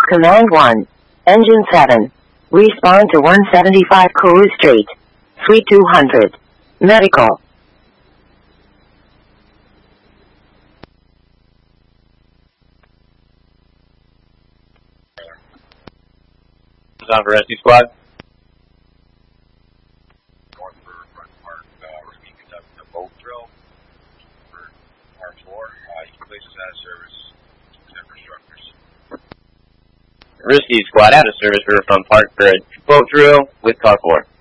Command 1. Engine 7. Respawn to 175 Cruise Street. Suite 200. Medical. On for rescue squad. Going for Front Park, we're being conducting a boat drill for Park 4. You can place us out of service except for instructors. Rescue squad out of service for Front Park for a boat drill with Car 4.